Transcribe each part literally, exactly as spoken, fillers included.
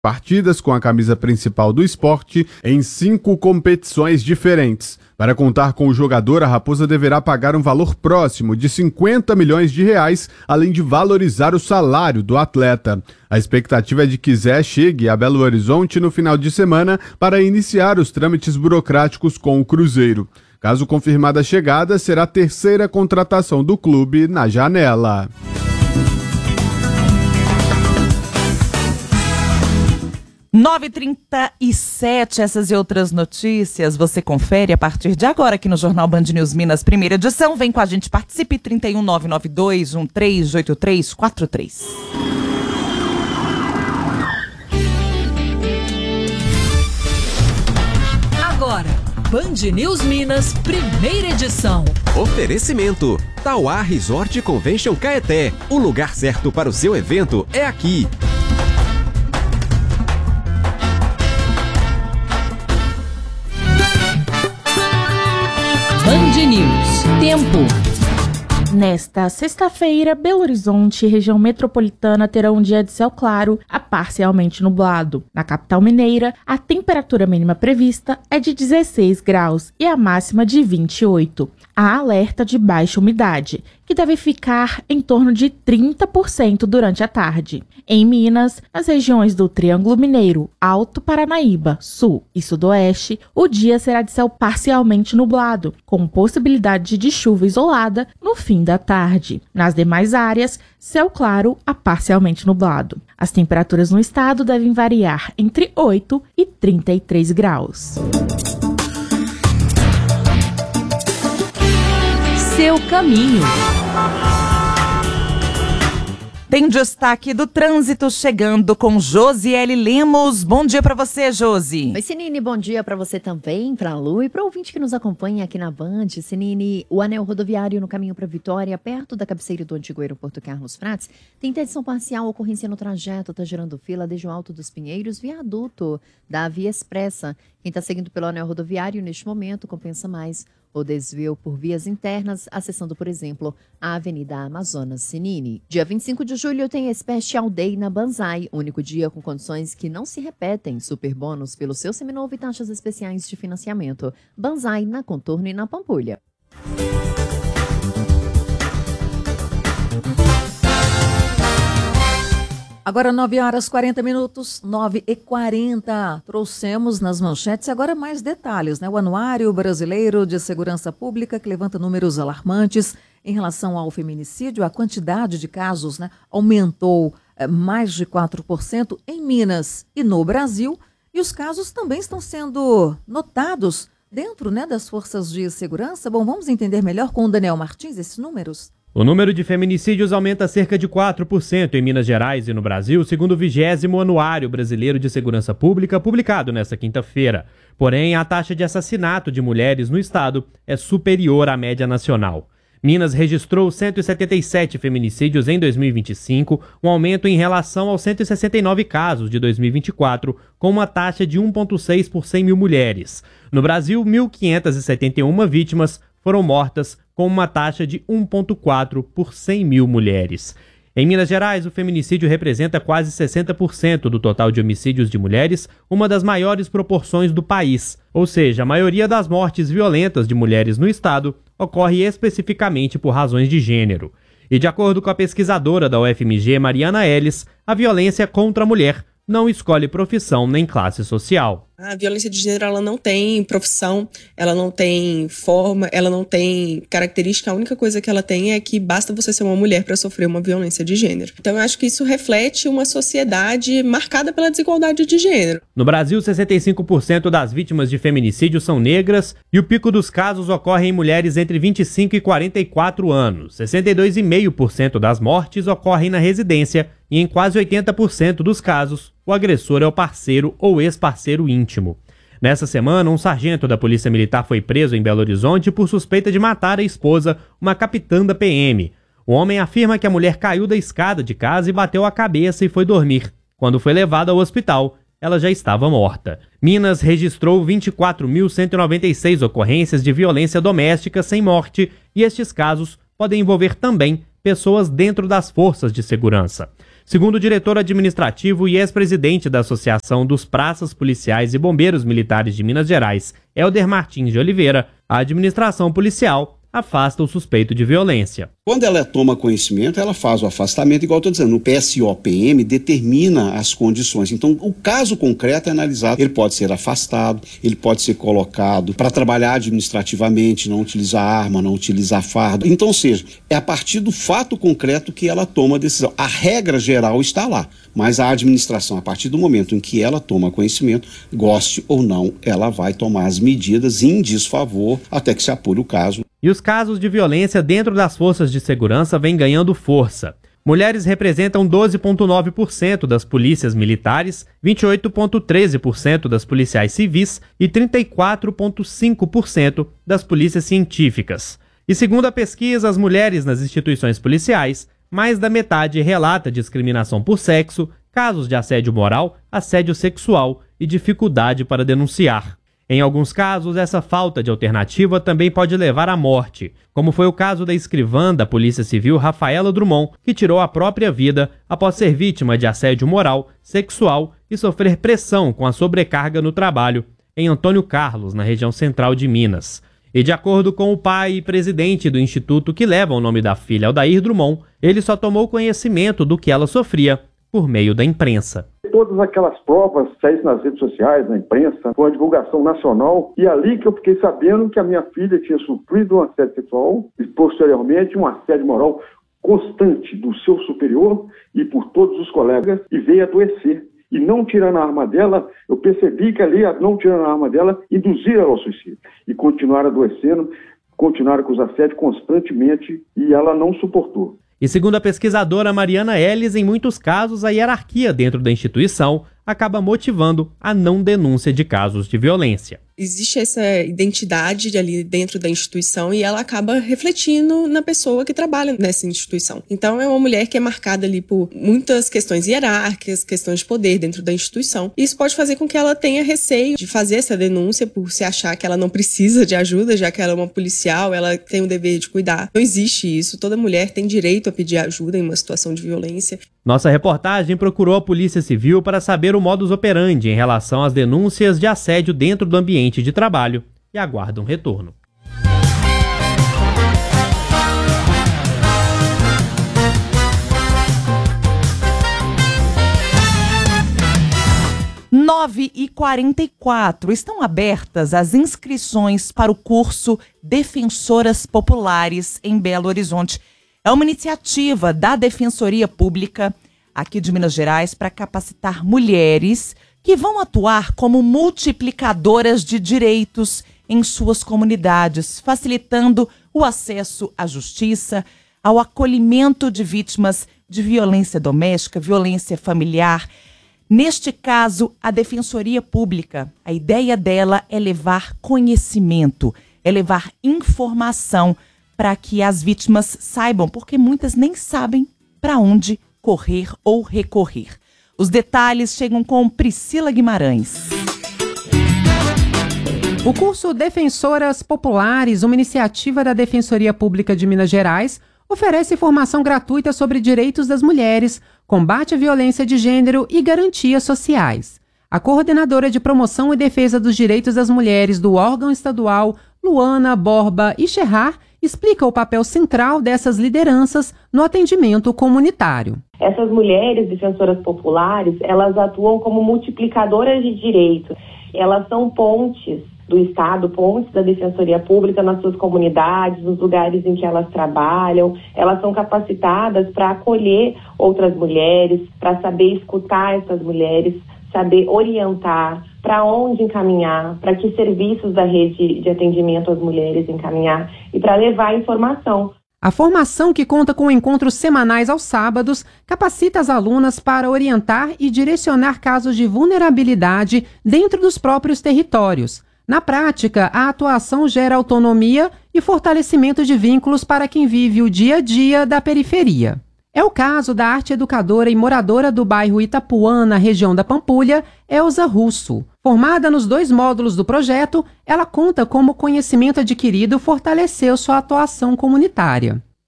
partidas com a camisa principal do esporte em cinco competições diferentes. Para contar com o jogador, a Raposa deverá pagar um valor próximo de cinquenta milhões de reais, além de valorizar o salário do atleta. A expectativa é de que Zé chegue a Belo Horizonte no final de semana para iniciar os trâmites burocráticos com o Cruzeiro. Caso confirmada a chegada, será a terceira contratação do clube na janela. nove e trinta e sete, essas e outras notícias você confere a partir de agora aqui no Jornal Band News Minas, primeira edição. Vem com a gente, participe, trinta e um, nove nove dois, um três oito três quatro três. Agora, Band News Minas, primeira edição. Oferecimento: Tauá Resort Convention Caeté. O lugar certo para o seu evento é aqui. Band News. Tempo. Nesta sexta-feira, Belo Horizonte e região metropolitana terão um dia de céu claro a parcialmente nublado. Na capital mineira, a temperatura mínima prevista é de dezesseis graus e a máxima de vinte e oito. Há alerta de baixa umidade, que deve ficar em torno de trinta por cento durante a tarde. Em Minas, nas regiões do Triângulo Mineiro, Alto Paranaíba, Sul e Sudoeste, o dia será de céu parcialmente nublado, com possibilidade de chuva isolada no fim da tarde. Nas demais áreas, céu claro a parcialmente nublado. As temperaturas no estado devem variar entre oito e trinta e três graus. Seu caminho. Tem destaque do trânsito chegando com Josiele Lemos. Bom dia para você, Josi. Oi, Sinine, bom dia para você também, para a Lu e para o ouvinte que nos acompanha aqui na Band. Sinine, o anel rodoviário no caminho para Vitória, perto da cabeceira do antigo aeroporto Carlos Prates, tem interdição parcial, ocorrência no trajeto, está gerando fila desde o Alto dos Pinheiros, viaduto da Via Expressa. Quem está seguindo pelo anel rodoviário neste momento compensa mais o desvio por vias internas, acessando, por exemplo, a Avenida Amazonas Sinini. Dia vinte e cinco de julho tem Special Day na Banzai, único dia com condições que não se repetem, super bônus pelo seu seminovo e taxas especiais de financiamento. Banzai na Contorno e na Pampulha. Agora nove horas e quarenta minutos, nove e quarenta. Trouxemos nas manchetes agora mais detalhes, né? O Anuário Brasileiro de Segurança Pública, que levanta números alarmantes em relação ao feminicídio. A quantidade de casos, né, aumentou é, mais de quatro por cento em Minas e no Brasil. E os casos também estão sendo notados dentro, né, das forças de segurança. Bom, vamos entender melhor com o Daniel Martins esses números. O número de feminicídios aumenta cerca de quatro por cento em Minas Gerais e no Brasil, segundo o vigésimo Anuário Brasileiro de Segurança Pública, publicado nesta quinta-feira. Porém, a taxa de assassinato de mulheres no estado é superior à média nacional. Minas registrou cento e setenta e sete feminicídios em dois mil e vinte e cinco, um aumento em relação aos cento e sessenta e nove casos de dois mil e vinte e quatro, com uma taxa de um vírgula seis por cem mil mulheres. No Brasil, mil quinhentas e setenta e uma vítimas foram mortas, com uma taxa de um vírgula quatro por cem mil mulheres. Em Minas Gerais, o feminicídio representa quase sessenta por cento do total de homicídios de mulheres, uma das maiores proporções do país. Ou seja, a maioria das mortes violentas de mulheres no estado ocorre especificamente por razões de gênero. E de acordo com a pesquisadora da U F M G, Mariana Ellis, a violência contra a mulher não escolhe profissão nem classe social. A violência de gênero, ela não tem profissão, ela não tem forma, ela não tem característica. A única coisa que ela tem é que basta você ser uma mulher para sofrer uma violência de gênero. Então, eu acho que isso reflete uma sociedade marcada pela desigualdade de gênero. No Brasil, sessenta e cinco por cento das vítimas de feminicídio são negras e o pico dos casos ocorre em mulheres entre vinte e cinco e quarenta e quatro anos. sessenta e dois vírgula cinco por cento das mortes ocorrem na residência e em quase oitenta por cento dos casos, o agressor é o parceiro ou ex-parceiro íntimo. Nessa semana, um sargento da Polícia Militar foi preso em Belo Horizonte por suspeita de matar a esposa, uma capitã da P M. O homem afirma que a mulher caiu da escada de casa e bateu a cabeça e foi dormir. Quando foi levada ao hospital, ela já estava morta. Minas registrou vinte e quatro mil cento e noventa e seis ocorrências de violência doméstica sem morte e estes casos podem envolver também pessoas dentro das forças de segurança. Segundo o diretor administrativo e ex-presidente da Associação dos Praças Policiais e Bombeiros Militares de Minas Gerais, Helder Martins de Oliveira, a administração policial afasta o suspeito de violência. Quando ela toma conhecimento, ela faz o afastamento, igual eu estou dizendo, o P S O P M determina as condições. Então, o caso concreto é analisado. Ele pode ser afastado, ele pode ser colocado para trabalhar administrativamente, não utilizar arma, não utilizar fardo. Então, ou seja, é a partir do fato concreto que ela toma a decisão. A regra geral está lá, mas a administração, a partir do momento em que ela toma conhecimento, goste ou não, ela vai tomar as medidas em desfavor até que se apure o caso. E os casos de violência dentro das forças de segurança vêm ganhando força. Mulheres representam doze vírgula nove por cento das polícias militares, vinte e oito vírgula treze por cento das policiais civis e trinta e quatro vírgula cinco por cento das polícias científicas. E segundo a pesquisa, as mulheres nas instituições policiais, mais da metade relata discriminação por sexo, casos de assédio moral, assédio sexual e dificuldade para denunciar. Em alguns casos, essa falta de alternativa também pode levar à morte, como foi o caso da escrivã da Polícia Civil Rafaela Drummond, que tirou a própria vida após ser vítima de assédio moral, sexual e sofrer pressão com a sobrecarga no trabalho, em Antônio Carlos, na região central de Minas. E de acordo com o pai e presidente do instituto que leva o nome da filha, Aldair Drummond, ele só tomou conhecimento do que ela sofria por meio da imprensa. Todas aquelas provas saíram nas redes sociais, na imprensa, foi uma divulgação nacional, e ali que eu fiquei sabendo que a minha filha tinha sofrido um assédio sexual e posteriormente um assédio moral constante do seu superior e por todos os colegas, e veio adoecer. E não tirando a arma dela, eu percebi que ali, não tirando a arma dela, induziram ela ao suicídio. E continuaram adoecendo, continuaram com os assédios constantemente, e ela não suportou. E segundo a pesquisadora Mariana Ellis, em muitos casos a hierarquia dentro da instituição acaba motivando a não denúncia de casos de violência. Existe essa identidade ali dentro da instituição e ela acaba refletindo na pessoa que trabalha nessa instituição. Então é uma mulher que é marcada ali por muitas questões hierárquicas, questões de poder dentro da instituição. E isso pode fazer com que ela tenha receio de fazer essa denúncia por se achar que ela não precisa de ajuda, já que ela é uma policial, ela tem o dever de cuidar. Não existe isso. Toda mulher tem direito a pedir ajuda em uma situação de violência. Nossa reportagem procurou a Polícia Civil para saber o modus operandi em relação às denúncias de assédio dentro do ambiente de trabalho e aguarda um retorno. nove e quarenta e quatro. Estão abertas as inscrições para o curso Defensoras Populares em Belo Horizonte. É uma iniciativa da Defensoria Pública aqui de Minas Gerais para capacitar mulheres que vão atuar como multiplicadoras de direitos em suas comunidades, facilitando o acesso à justiça, ao acolhimento de vítimas de violência doméstica, violência familiar. Neste caso, a Defensoria Pública, a ideia dela é levar conhecimento, é levar informação para que as vítimas saibam, porque muitas nem sabem para onde correr ou recorrer. Os detalhes chegam com Priscila Guimarães. O curso Defensoras Populares, uma iniciativa da Defensoria Pública de Minas Gerais, oferece formação gratuita sobre direitos das mulheres, combate à violência de gênero e garantias sociais. A coordenadora de promoção e defesa dos direitos das mulheres do órgão estadual, Luana Borba Icherrar, explica o papel central dessas lideranças no atendimento comunitário. Essas mulheres defensoras populares, elas atuam como multiplicadoras de direitos. Elas são pontes do Estado, pontes da Defensoria Pública nas suas comunidades, nos lugares em que elas trabalham. Elas são capacitadas para acolher outras mulheres, para saber escutar essas mulheres, saber orientar, para onde encaminhar, para que serviços da rede de atendimento às mulheres encaminhar e para levar informação. A formação, que conta com encontros semanais aos sábados, capacita as alunas para orientar e direcionar casos de vulnerabilidade dentro dos próprios territórios. Na prática, a atuação gera autonomia e fortalecimento de vínculos para quem vive o dia a dia da periferia. É o caso da arte educadora e moradora do bairro Itapuã, na região da Pampulha, Elza Russo. Formada nos dois módulos do projeto, ela conta como o conhecimento adquirido fortaleceu sua atuação comunitária.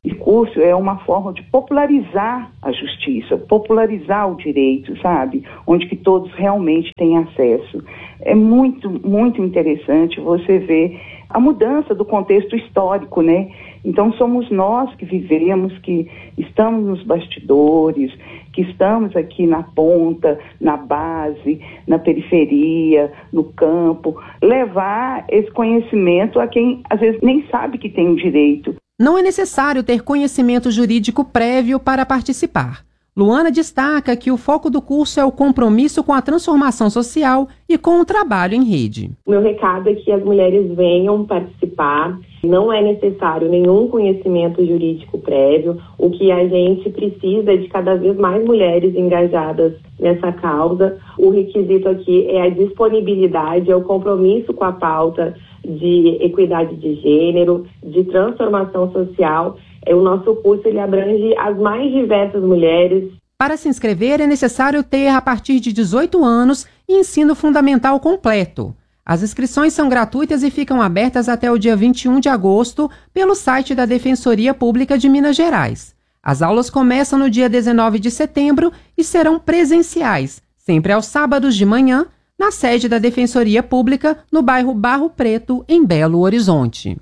O curso é uma forma de popularizar a justiça, popularizar o direito, sabe? Onde que todos realmente têm acesso. É muito, muito interessante você ver a mudança do contexto histórico, né? Então somos nós que vivemos, que estamos nos bastidores, que estamos aqui na ponta, na base, na periferia, no campo, levar esse conhecimento a quem às vezes nem sabe que tem o direito. Não é necessário ter conhecimento jurídico prévio para participar. Luana destaca que o foco do curso é o compromisso com a transformação social e com o trabalho em rede. O meu recado é que as mulheres venham participar. Não é necessário nenhum conhecimento jurídico prévio. O que a gente precisa é de cada vez mais mulheres engajadas nessa causa. O requisito aqui é a disponibilidade, é o compromisso com a pauta de equidade de gênero, de transformação social. O nosso curso ele abrange as mais diversas mulheres. Para se inscrever é necessário ter, a partir de dezoito anos, ensino fundamental completo. As inscrições são gratuitas e ficam abertas até o dia vinte e um de agosto pelo site da Defensoria Pública de Minas Gerais. As aulas começam no dia dezenove de setembro e serão presenciais, sempre aos sábados de manhã, na sede da Defensoria Pública, no bairro Barro Preto, em Belo Horizonte.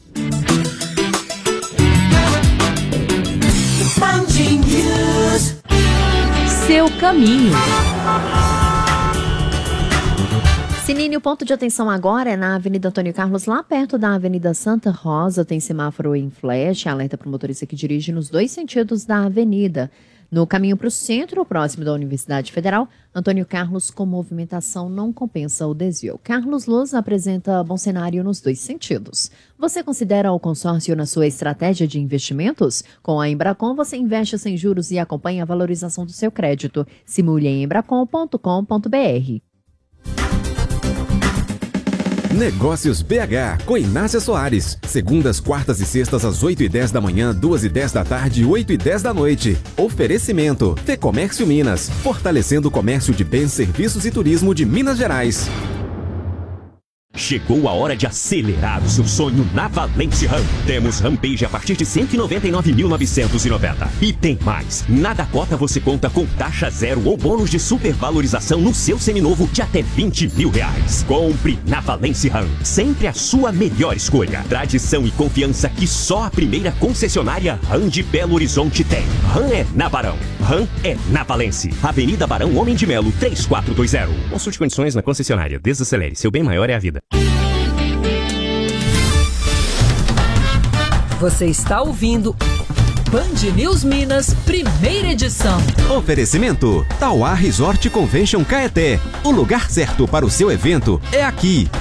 Seu caminho. Sinine, o ponto de atenção agora é na Avenida Antônio Carlos, lá perto da Avenida Santa Rosa. Tem semáforo em flash, alerta para o motorista que dirige nos dois sentidos da avenida. No caminho para o centro, próximo da Universidade Federal, Antônio Carlos, com movimentação, não compensa o desvio. Carlos Luz apresenta bom cenário nos dois sentidos. Você considera o consórcio na sua estratégia de investimentos? Com a Embracon, você investe sem juros e acompanha a valorização do seu crédito. Simule em embracon ponto com ponto b r. Negócios B H, com Inácia Soares. Segundas, quartas e sextas às oito e dez da manhã, duas e dez da tarde e oito e dez da noite. Oferecimento: Fecomércio Minas, fortalecendo o comércio de bens, serviços e turismo de Minas Gerais. Chegou a hora de acelerar o seu sonho na Valence Ram. Temos Rampage a partir de cento e noventa e nove mil novecentos e noventa. E tem mais. Nada cota você conta com taxa zero ou bônus de supervalorização no seu seminovo de até vinte mil reais. Compre na Valence Ram. Sempre a sua melhor escolha. Tradição e confiança que só a primeira concessionária Ram de Belo Horizonte tem. Ram é na Barão. Ram é na Valence. Avenida Barão Homem de Melo, três quatro dois zero. Consulte condições na concessionária. Desacelere. Seu bem maior é a vida. Você está ouvindo Band News Minas, primeira edição. Oferecimento: Tauá Resort Convention Caeté. O lugar certo para o seu evento é aqui.